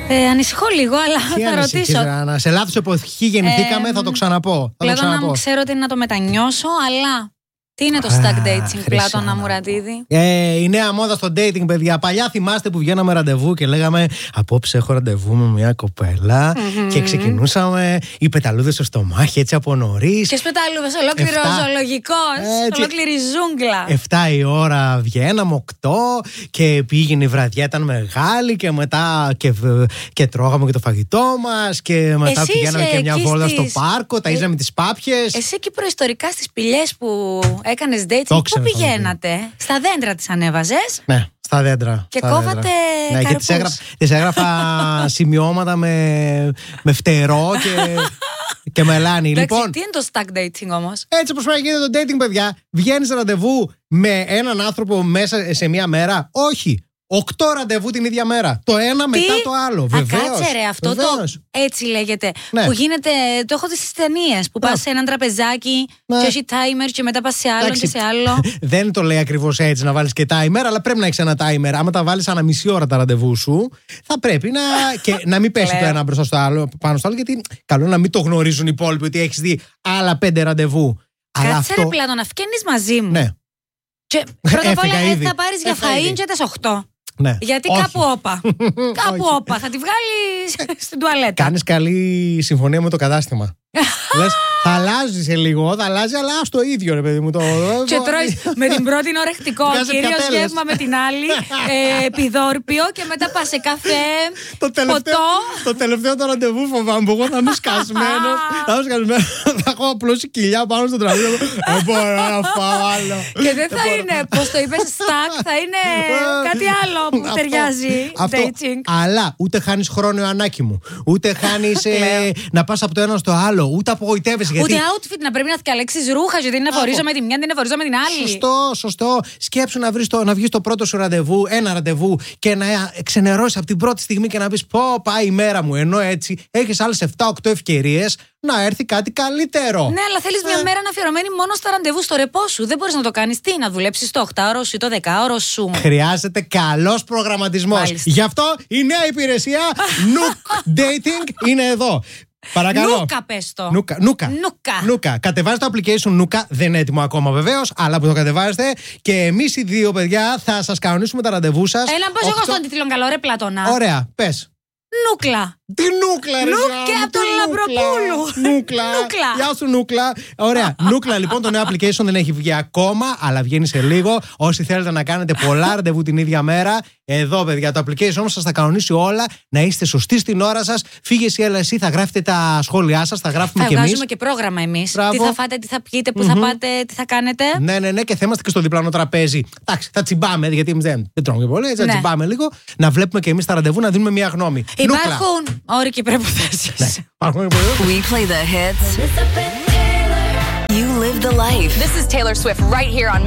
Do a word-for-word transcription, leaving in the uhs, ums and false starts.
Ε, ανησυχώ λίγο, αλλά Τι θα ρωτήσω. Ράνα, σε λάθος εποχή γεννηθήκαμε, ε, θα το ξαναπώ. Πλάτωνα μου ξέρω ότι είναι να το μετανιώσω, αλλά τι είναι το stack dating, Πλάτωνα Μουρατίδη? Ε, η νέα μόδα στο dating, παιδιά. Παλιά θυμάστε που βγαίναμε ραντεβού και λέγαμε απόψε έχω ραντεβού με μια κοπέλα mm-hmm. και ξεκινούσαμε οι πεταλούδες στο στομάχι έτσι από νωρίς. Ποιες πεταλούδες, ολόκληρο ζωολογικός, ολόκληρη ζούγκλα. Εφτά η ώρα βγαίναμε, οκτώ και πήγαινε η βραδιά, ήταν μεγάλη και μετά και, και τρώγαμε και το φαγητό μας και μετά εσύ πηγαίναμε και μια βόλτα στις... στο πάρκο, ταΐζαμε ε... τις πάπιες. Εσύ εκεί προϊστορικά στις πηλιές που έκανες dating, πού πηγαίνατε? Στα δέντρα τις ανέβαζες? Ναι, στα δέντρα. Και στα κόβατε δέντρα. Ναι, και τις έγραφα, τις έγραφα σημειώματα με, με φτερό και, και μελάνι. Λοιπόν, τι είναι το stack dating όμως? Έτσι όπως πρέπει να γίνεται το dating, παιδιά. Βγαίνεις ραντεβού με έναν άνθρωπο μέσα σε μία μέρα? Όχι. Οκτώ ραντεβού την ίδια μέρα. Το ένα τι? μετά το άλλο. Βεβαίως. Α, κάτσε ρε, αυτό βεβαίως. Το έτσι λέγεται. Ναι. Που γίνεται, το έχω δει στις ταινίες. Που ναι. πας σε έναν τραπεζάκι ναι. και έχει timer και μετά πας σε άλλο και σε άλλο. Δεν το λέει ακριβώς έτσι να βάλεις και timer, αλλά πρέπει να έχεις ένα timer. Άμα τα βάλεις ανά μισή ώρα τα ραντεβού σου, θα πρέπει να, και να μην πέσει το ένα μπροστά στο άλλο, πάνω στο άλλο, γιατί καλό να μην το γνωρίζουν οι υπόλοιποι ότι έχεις δει άλλα πέντε ραντεβού. Κάτσε αυτό... ρε Πλάτωνα, να φκένεις μαζί μου. Ναι. Και πρώτα απ' όλα ε, θα πάρεις για φαΐν και τις οκτώ. Ναι. Γιατί όχι. κάπου όπα. Κάπου όπα. Θα τη βγάλεις στην τουαλέτα. Κάνεις καλή συμφωνία με το κατάστημα. Λες, θα αλλάζει σε λίγο, θα αλλάζει, αλλά στο ίδιο ρε παιδί μου. Το... Και τρώεις με την πρώτη είναι ορεκτικό, κυρίως γεύμα με την άλλη, ε, επιδόρπιο και μετά πας σε καφέ, το τελευταίο, ποτό. Το τελευταίο το ραντεβού φοβάμαι που εγώ θα είμαι σκασμένος, θα είμαι σκασμένος, θα έχω απλώσει κοιλιά πάνω στο τραπέζι. Δεν μπορώ να φάω άλλο. Και δεν θα είναι, πώς το είπες, stack, θα είναι κάτι άλλο που ταιριάζει. Dating. Αλλά ούτε χάνεις χρόνο, Ιωαννάκη μου, ούτε χάνεις να πας από το ένα στο άλλο. Ούτε απογοητεύεσαι. Ούτε γιατί... outfit να πρέπει να διαλέξεις ρούχα, γιατί είναι να φορίζω με τη μια, δεν είναι να φορίζω με την άλλη. Σωστό, σωστό. Σκέψου να, βρεις το, να βγεις το πρώτο σου ραντεβού, ένα ραντεβού και να ξενερώσεις από την πρώτη στιγμή και να πεις πω πάει η μέρα μου. Ενώ έτσι έχεις άλλες επτά οκτώ ευκαιρίες να έρθει κάτι καλύτερο. Ναι, αλλά θέλεις ε. μια μέρα να αφιερωμένη μόνο στα ραντεβού, στο ρεπό σου. Δεν μπορείς να το κάνεις τι, να δουλέψεις το οκτάωρο σου ή το δεκάωρο σου. Χρειάζεται καλός προγραμματισμός. Γι' αυτό η νέα υπηρεσία Nook Dating είναι εδώ. Παρακαλώ. Νούκα, πες το. Νούκα. Νούκα. Νούκα. Νούκα. Κατεβάζετε το application Νούκα. Δεν είναι έτοιμο ακόμα βεβαίως, αλλά που το κατεβάζετε. Και εμείς οι δύο, παιδιά, θα σας κανονίσουμε τα ραντεβού σας. Έλα, πώς εγώ στον τίτλο καλό, ρε Πλατώνα. Ωραία, πες. Νούκλα. Τι νούκλα, ρε Νούκλα από τον Λαμπροπούλου. Νούκλα. Γεια σου, Νούκλα. Ωραία. Νούκλα, λοιπόν, το νέο application δεν έχει βγει ακόμα, αλλά βγαίνει σε λίγο. Όσοι θέλετε να κάνετε πολλά ραντεβού την ίδια μέρα, εδώ, παιδιά, το application όμως σας θα κανονίσει όλα, να είστε σωστοί στην ώρα σας. Φύγε εσύ, έλα εσύ, θα γράφετε τα σχόλιά σας, θα γράφουμε κι εμείς. Θα βγάζουμε και πρόγραμμα εμείς. Τι θα φάτε, τι θα πιείτε, πού θα πάτε, τι θα κάνετε. Ναι, ναι, ναι, και θα είμαστε και στο διπλανό τραπέζι. Εντάξει, θα τσιμπάμε, γιατί εμείς δεν τρώμε πολύ, έτσι θα τσιμπάμε λίγο, να βλέπουμε και εμείς τα ραντεβού, να δίνουμε μια γνώμη. Υπάρχουν όροι και προϋποθέσεις. We play the hits. You live the life. This is Taylor Swift right here on